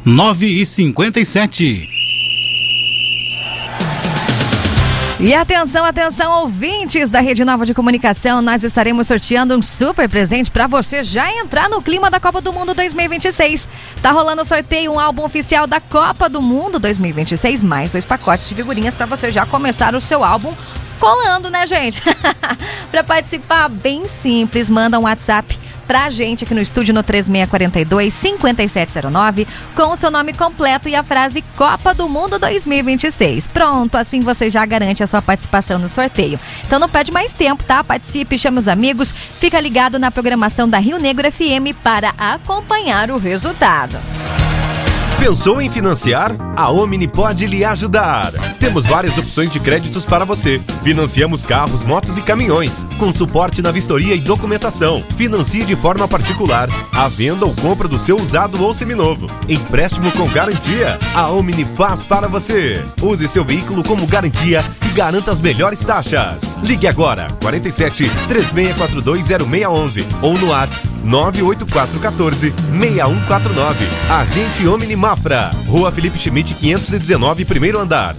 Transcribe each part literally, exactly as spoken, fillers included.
nove e cinquenta e sete. E atenção, atenção, ouvintes da Rede Nova de Comunicação, nós estaremos sorteando um super presente para você já entrar no clima da Copa do Mundo dois mil e vinte e seis. Tá rolando o sorteio, um álbum oficial da Copa do Mundo dois mil e vinte e seis, mais dois pacotes de figurinhas para você já começar o seu álbum colando, né, gente? Para participar, bem simples, manda um WhatsApp pra gente aqui no estúdio no três seis quatro dois, cinco sete zero nove com o seu nome completo e a frase Copa do Mundo dois mil e vinte e seis. Pronto, assim você já garante a sua participação no sorteio. Então não perde mais tempo, tá? Participe, chame os amigos, fica ligado na programação da Rio Negro F M para acompanhar o resultado. Pensou em financiar? A Omni pode lhe ajudar. Temos várias opções de créditos para você. Financiamos carros, motos e caminhões, com suporte na vistoria e documentação. Financie de forma particular, a venda ou compra do seu usado ou seminovo. Empréstimo com garantia. A Omni faz para você. Use seu veículo como garantia e garanta as melhores taxas. Ligue agora, quarenta e sete, três seis quatro dois, zero seis um um ou no WhatsApp nove oito quatro um quatro, seis um quatro nove. Agente Omni Mafra, Rua Felipe Schmidt, quinhentos e dezenove, primeiro andar.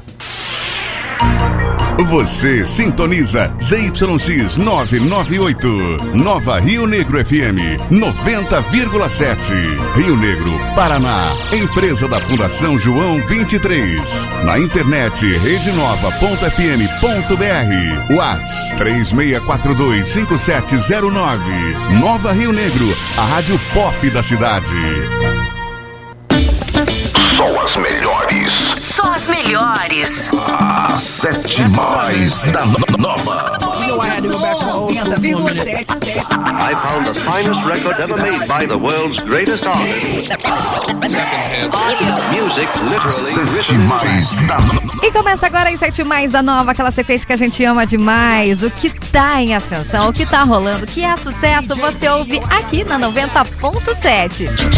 Você sintoniza Z Y X novecentos e noventa e oito, Nova Rio Negro F M noventa vírgula sete, Rio Negro, Paraná. Empresa da Fundação João vinte e três. Na internet rede nova ponto f m ponto b r. WhatsApp três seis quatro dois, cinco sete zero nove. Nova Rio Negro, a rádio pop da cidade. Só as melhores. Só as melhores. A sete mais da no- nova. I found the finest record ever made by the world's greatest artist. Music literally Sete mais da no- E começa agora em Sete Mais da Nova, aquela sequência que a gente ama demais. O que tá em ascensão, o que tá rolando, o que é sucesso, você ouve aqui na noventa ponto sete.